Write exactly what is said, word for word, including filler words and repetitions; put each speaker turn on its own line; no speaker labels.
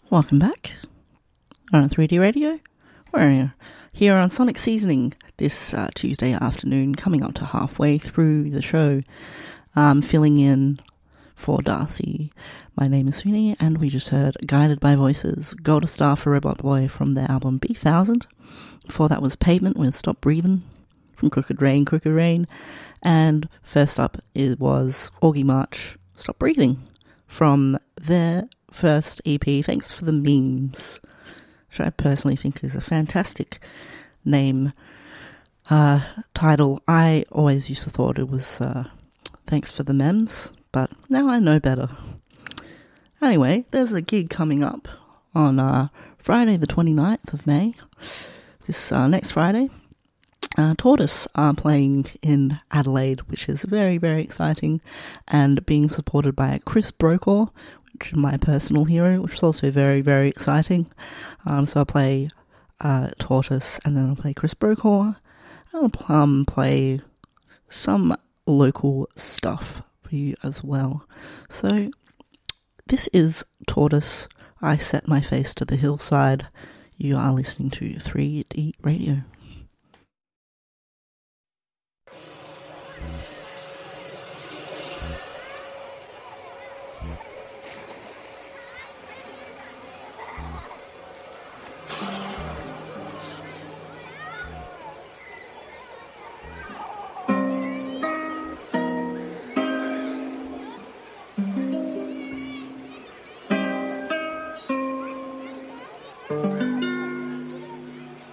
Welcome back on three D Radio. We're here on Sonic Seasoning this uh, Tuesday afternoon, coming up to halfway through the show. Um, filling in for Darcy. My name is Sweeney, and we just heard Guided by Voices, Gold Star for Robot Boy from their album B one thousand. Before that was Pavement with Stop Breathing from Crooked Rain, Crooked Rain. And first up it was Augie March, Stop Breathing from their first E P, Thanks for the Memes, which I personally think is a fantastic name, uh, title. I always used to thought it was uh, Thanks for the Memes, but now I know better. Anyway, there's a gig coming up on uh, Friday the twenty-ninth of May, this uh, next Friday. Uh, Tortoise are playing in Adelaide, which is very, very exciting, and being supported by Chris Brokaw, which is my personal hero, which is also very, very exciting. Um, so I'll play uh, Tortoise, and then I'll play Chris Brokaw. I'll um, play some local stuff for you as well. So this is Tortoise, I Set My Face to the Hillside. You are listening to three D Radio.